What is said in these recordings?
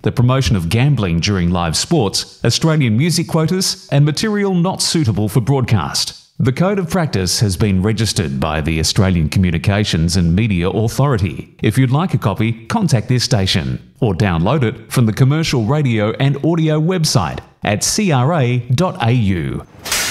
the promotion of gambling during live sports, Australian music quotas, and material not suitable for broadcast. The Code of Practice has been registered by the Australian Communications and Media Authority. If you'd like a copy, contact this station or download it from the Commercial Radio and Audio website at cra.au.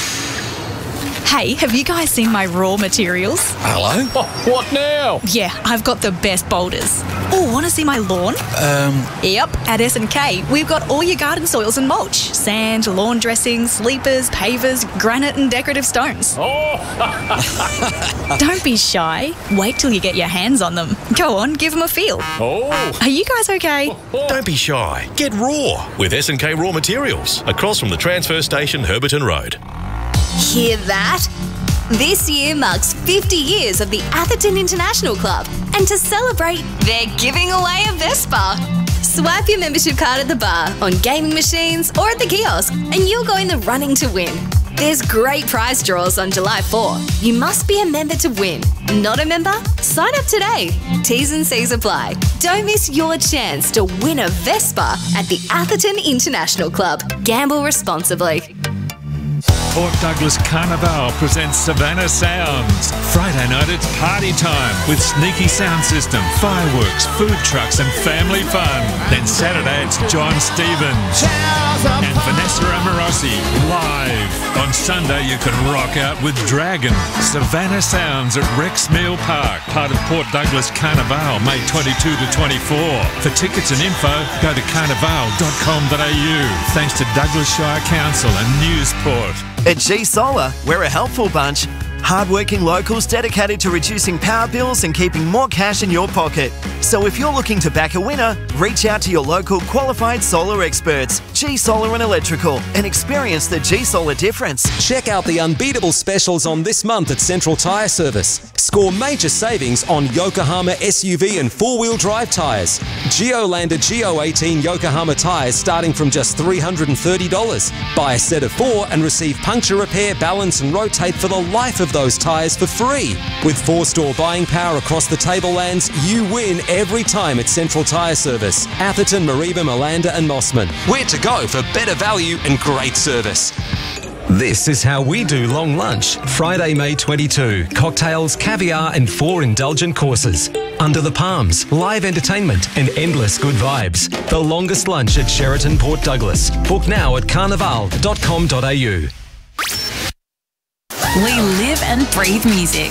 Hey, have you guys seen my raw materials? Hello? Oh, what now? Yeah, I've got the best boulders. Oh, want to see my lawn? Yep, at S&K, we've got all your garden soils and mulch. Sand, lawn dressings, sleepers, pavers, granite and decorative stones. Oh! Don't be shy. Wait till you get your hands on them. Go on, give them a feel. Oh! Are you guys okay? Don't be shy. Get raw with S&K Raw Materials across from the transfer station, Herberton Road. Hear that? This year marks 50 years of the Atherton International Club, and to celebrate, they're giving away a Vespa. Swipe your membership card at the bar, on gaming machines, or at the kiosk, and you'll go in the running to win. There's great prize draws on July 4. You must be a member to win. Not a member? Sign up today. T's and C's apply. Don't miss your chance to win a Vespa at the Atherton International Club. Gamble responsibly. Port Douglas Carnival presents Savannah Sounds. Friday night it's party time with sneaky sound system, fireworks, food trucks and family fun. Then Saturday it's John Stevens and Vanessa Amorosi live. On Sunday you can rock out with Dragon. Savannah Sounds at Rex Meal Park, part of Port Douglas Carnival, May 22 to 24. For tickets and info, go to carnival.com.au. Thanks to Douglas Shire Council and Newsport. At G Solar, we're a helpful bunch. Hardworking locals dedicated to reducing power bills and keeping more cash in your pocket. So if you're looking to back a winner, reach out to your local qualified solar experts, G Solar and Electrical, and experience the G Solar difference. Check out the unbeatable specials on this month at Central Tyre Service. Score major savings on Yokohama SUV and four-wheel drive tyres. Geolander Geo18 Yokohama tyres starting from just $330. Buy a set of 4 and receive puncture repair, balance and rotate for the life of those tyres for free. With 4-store buying power across the tablelands, you win every time at Central Tyre Service. Atherton, Mareeba, Malanda and Mossman. Where to go for better value and great service. This is how we do long lunch. Friday, May 22. Cocktails, caviar and 4 indulgent courses. Under the palms, live entertainment and endless good vibes. The longest lunch at Sheraton Port Douglas. Book now at carnival.com.au. We live and breathe music.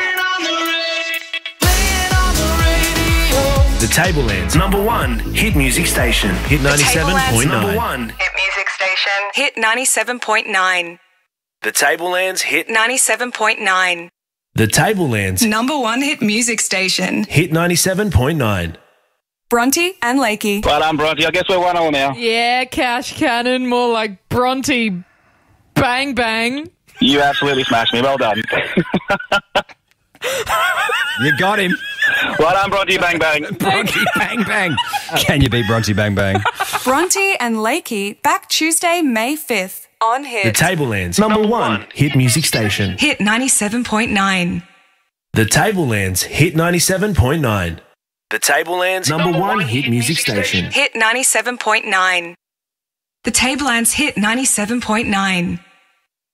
The Tablelands #1 hit music station. Hit 97.9. #1 hit music station. Hit 97.9. The Tablelands hit 97.9. The Tablelands #1 hit music station. hit 97.9. Bronte and Lakey. Well done, Bronte. I guess we're 1-1 now. Yeah, Cash Cannon, more like Bronte Bang Bang. You absolutely smashed me. Well done. You got him. Well done, Bronte Bang Bang. Bronte Bang Bang. Can you beat Bronte Bang Bang? Bronte and Lakey back Tuesday, May 5th on Hit. The Tablelands #1 hit music station. Hit 97.9. The Tablelands hit 97.9. The Tablelands #1 hit music station. Hit 97.9. The Tablelands hit 97.9.